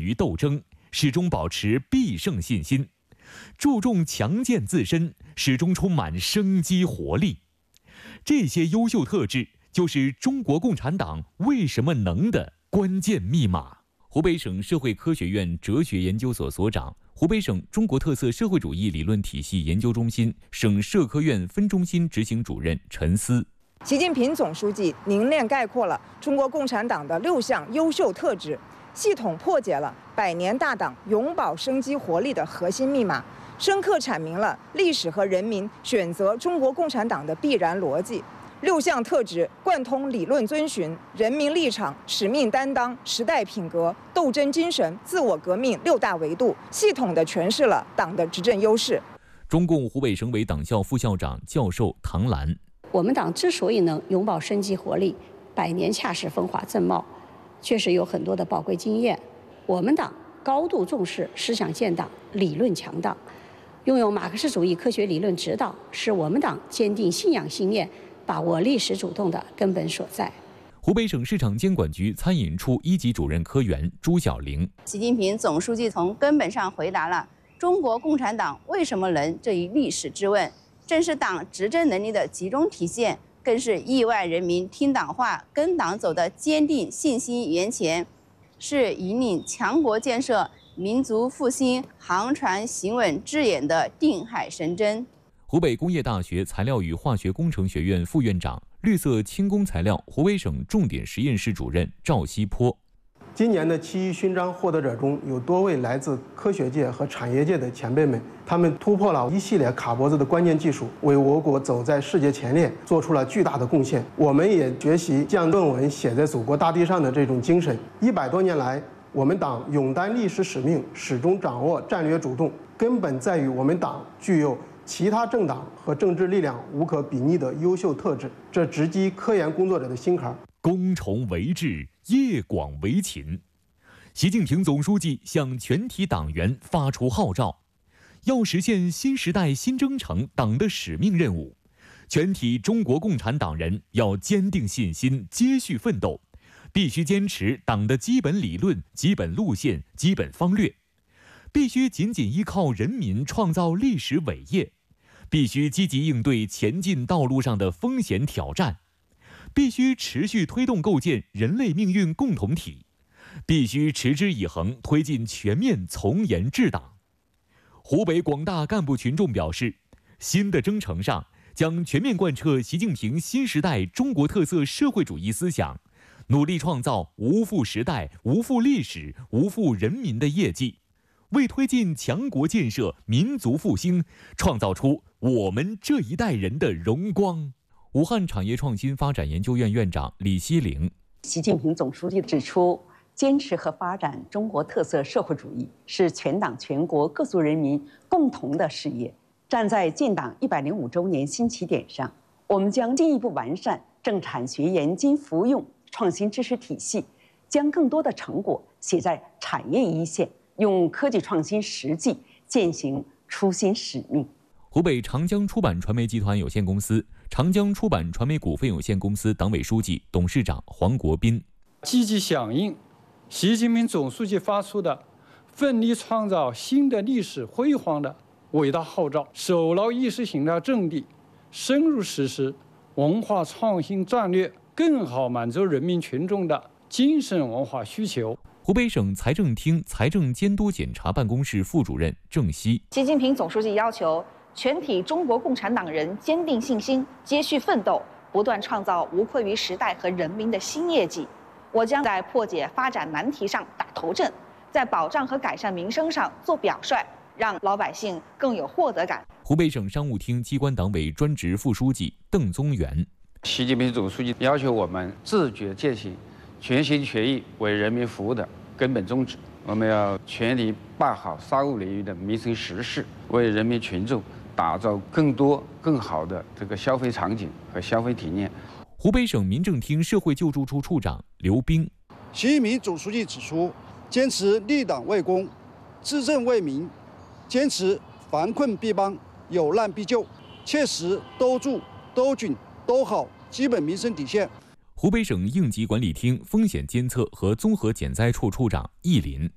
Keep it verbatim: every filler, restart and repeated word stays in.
于斗争，始终保持必胜信心，注重强健自身，始终充满生机活力。这些优秀特质就是中国共产党为什么能的关键密码。湖北省社会科学院哲学研究所所长、湖北省中国特色社会主义理论体系研究中心省社科院分中心执行主任陈思。 习近平总书记凝练概括了中国共产党的六项优秀特质，系统破解了百年大党永葆生机活力的核心密码，深刻阐明了历史和人民选择中国共产党的必然逻辑。六项特质贯通理论遵循、人民立场、使命担当、时代品格、斗争精神、自我革命六大维度，系统地诠释了党的执政优势。 中共湖北省委党校副校长、教授唐兰。 我们党之所以能永葆生机活力，百年恰是风华正茂，确实有很多的宝贵经验。我们党高度重视思想建党、理论强党，拥有马克思主义科学理论指导，是我们党坚定信仰信念、把握历史主动的根本所在。 湖北省市场监管局餐饮处一级主任科员朱晓玲。 习近平总书记从根本上回答了中国共产党为什么能这一历史之问，正是党执政能力的集中体现，更是亿万人民听党话、跟党走的坚定信心源泉，是引领强国建设、民族复兴航船行稳致远的定海神针。 湖北工业大学材料与化学工程学院副院长、绿色轻工材料湖北省重点实验室主任赵西坡。 今年的七一勋章获得者中有多位来自科学界和产业界的前辈们，他们突破了一系列卡脖子的关键技术，为我国走在世界前列做出了巨大的贡献。我们也学习将论文写在祖国大地上的这种精神。一百多年来，我们党勇担历史使命，始终掌握战略主动，根本在于我们党具有其他政党和政治力量无可比拟的优秀特质，这直击科研工作者的心坎。 攻崇为智，业广为勤。习近平总书记向全体党员发出号召，要实现新时代新征程党的使命任务，全体中国共产党人要坚定信心，接续奋斗，必须坚持党的基本理论、基本路线、基本方略，必须紧紧依靠人民创造历史伟业，必须积极应对前进道路上的风险挑战，必须持续推动构建人类命运共同体，必须持之以恒推进全面从严治党。湖北广大干部群众表示，新的征程上将全面贯彻习近平新时代中国特色社会主义思想，努力创造无负时代、无负历史、无负人民的业绩，为推进强国建设、民族复兴创造出我们这一代人的荣光。武汉产业创新发展研究院院长李希龄。 习近平总书记指出，坚持和发展中国特色社会主义是全党全国各族人民共同的事业。站在建党一百零五周年新起点上，我们将进一步完善政产学研经服用创新知识体系，将更多的成果写在产业一线，用科技创新实际践行初心使命。 湖北长江出版传媒集团有限公司、长江出版传媒股份有限公司党委书记、董事长黄国斌。 积极响应习近平总书记发出的奋力创造新的历史辉煌的伟大号召，守牢意识形态阵地，深入实施文化创新战略，更好满足人民群众的精神文化需求。 湖北省财政厅财政监督检查办公室副主任郑希。 习近平总书记要求全体中国共产党人坚定信心，接续奋斗，不断创造无愧于时代和人民的新业绩。我将在破解发展难题上打头阵，在保障和改善民生上做表率，让老百姓更有获得感。 湖北省商务厅机关党委专职副书记邓宗元。 习近平总书记要求我们自觉践行全心全意为人民服务的根本宗旨，我们要全力办好商务领域的民生实事，为人民群众打造更多更好的这个消费场景和消费体验。 湖北省民政厅社会救助处处长刘斌。 习近平总书记指出，坚持立党为公、治政为民，坚持防困必帮、有难必救，切实兜住、兜紧、兜好基本民生底线。 湖北省应急管理厅风险监测和综合减灾处处长易林。